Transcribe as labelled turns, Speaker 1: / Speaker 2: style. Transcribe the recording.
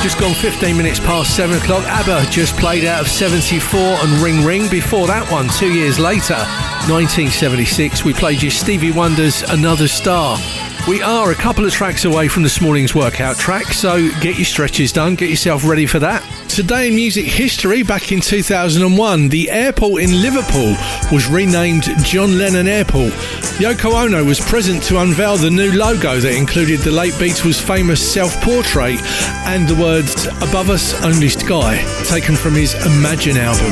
Speaker 1: Just gone 15 minutes past 7 o'clock. ABBA just played out of 74 and Ring Ring. Before that one, 2 years later, 1976, we played you Stevie Wonder's Another Star. We are a couple of tracks away from this morning's workout track, so get your stretches done, get yourself ready for that. Today in music history, back in 2001, the airport in Liverpool was renamed John Lennon Airport. Yoko Ono was present to unveil the new logo that included the late Beatles' famous self-portrait and the words "Above Us Only Sky," taken from his Imagine album.